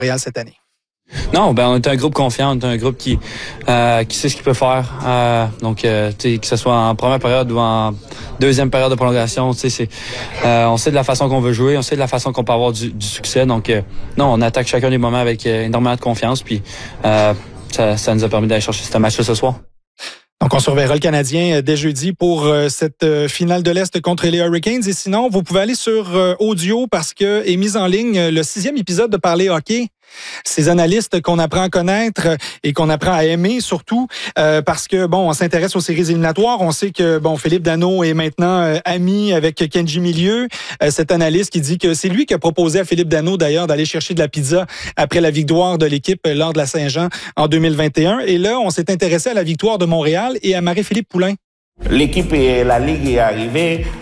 Montréal cette année? Non, on est un groupe confiant, on est un groupe qui sait ce qu'il peut faire. Donc, que ce soit en première période ou en deuxième période de prolongation, on sait de la façon qu'on veut jouer, on sait de la façon qu'on peut avoir du succès. Donc, non, on attaque chacun des moments avec énormément de confiance. Puis, ça nous a permis d'aller chercher ce match-là ce soir. Donc, on surveillera le Canadien dès jeudi pour cette finale de l'Est contre les Hurricanes. Et sinon, vous pouvez aller sur Audio parce que est mis en ligne le 6e épisode de Parler hockey. Ces analystes qu'on apprend à connaître et qu'on apprend à aimer surtout parce que, on s'intéresse aux séries éliminatoires. On sait que, Philippe Danault est maintenant ami avec Kenji Milieu. Cet analyste qui dit que c'est lui qui a proposé à Philippe Danault, d'ailleurs, d'aller chercher de la pizza après la victoire de l'équipe lors de la Saint-Jean en 2021. Et là, on s'est intéressé à la victoire de Montréal et à Marie-Philippe Poulin. L'équipe et la Ligue est arrivée